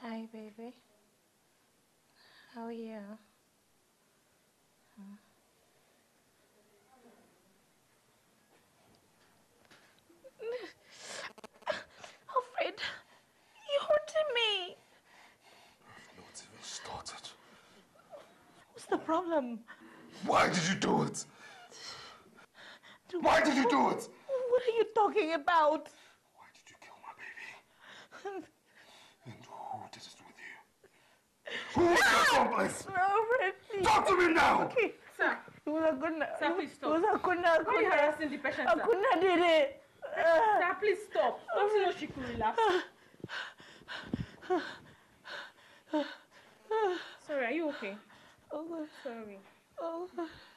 Hi, baby. How are you? Alfred, you're haunting me. I've not even started. What's the problem? Why did you do it? Why did you do it? What are you talking about? Why did you kill my baby? And who did it with you? Who was your accomplice? Alfred, please. Talk to me now! Okay. Sir. It was Akuna. Sir, please stop. It was Akuna. Why are you harassing the patient, sir? Akuna did it. Sir, please stop. Don't you know she could relapse? Sorry, are you okay? Oh, Sorry. oh.